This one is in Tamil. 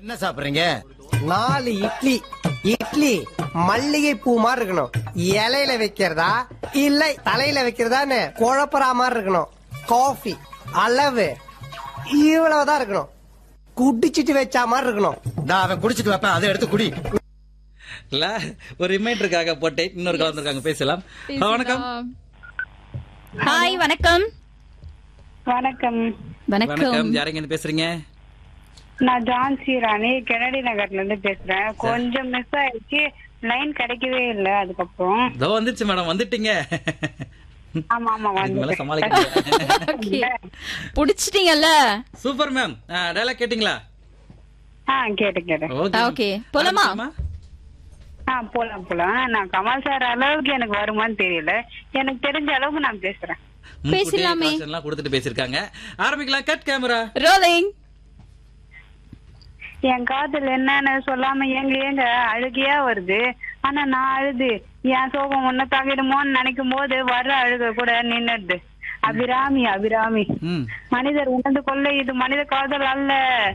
என்ன சாப்பிடுறீங்க? 4 இட்லி. இட்லி மல்லிகை பூ மாதிரி இருக்கணும். இலையில வைக்கிறதா இல்ல தலையில வைக்கிறதான்னு குழப்பறா மாதிரி இருக்கணும். காஃபி அளவு இவ்வளவுதான் இருக்கணும். குடிச்சிட்டு வச்சா மாதிரி இருக்கணும். நான் அவன் குடிச்சிட்டு வைப்பேன், அதை எடுத்து குடி. இல்ல ஒரு ரிமைண்டருக்காக போட்டு இன்னொரு கலந்துருக்காங்க, பேசலாம். வணக்கம். ஹாய், வணக்கம். வணக்கம். வணக்கம். யாருங்க இருந்து பேசுறீங்க? நான் ஜான்சி ராணி கெனடி நகர்ல இருந்து பேசுறேன். கொஞ்சம் மிஸ் ஆயிடுச்சு, லைன் கிடைக்கவே இல்ல. அதுக்கப்புறம் இதோ வந்துருச்சு மேடம், வந்துட்டீங்க. ஆமா ஆமா இதுக்கு மேல வந்து சமாளிக்க புடிச்சிட்டீங்கல்ல? Super ma'am. டயலாக் கேட்டிங்களா? கேட்டேன். ஓகே, போலாமா? போலாம் போலாம். நான் கமல் சார் அளவுக்கு எனக்கு வருமான்னு தெரியல, எனக்கு தெரிஞ்ச அளவுக்கு நான் பேசுறேன். பேசலாமே. எல்லாம் கொடுத்துட்டு பேசிருக்காங்க. ஆரம்பிக்கலாம். Cut camera rolling. என் காதல் என்னன்னு சொல்லாம ஏங்க அழுகையா வருது. ஆனா நான் அழுது என் சோகம் ஒன்ன தாக்கிடுமோன்னு நினைக்கும் போது வர்ற அழுக கூட நின்னுடுது. அபிராமி அபிராமி, மனிதர் உணர்ந்து கொள்ள இது மனித காதல் அல்ல.